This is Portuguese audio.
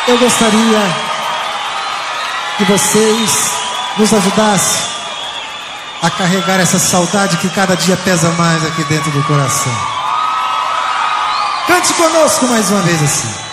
eu gostaria que vocês nos ajudassem a carregar essa saudade que cada dia pesa mais aqui dentro do coração. Cante conosco mais uma vez assim.